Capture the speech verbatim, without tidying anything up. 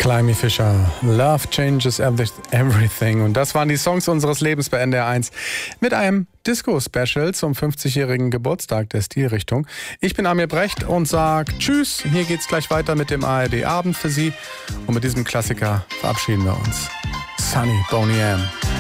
Climby Fisher, Love Changes Everything. Und das waren die Songs unseres Lebens bei N D R eins mit einem Disco-Special zum fünfzigjährigen Geburtstag der Stilrichtung. Ich bin Amir Brecht und sage Tschüss. Hier geht's gleich weiter mit dem A R D Abend für Sie. Und mit diesem Klassiker verabschieden wir uns. Sunny Boney M.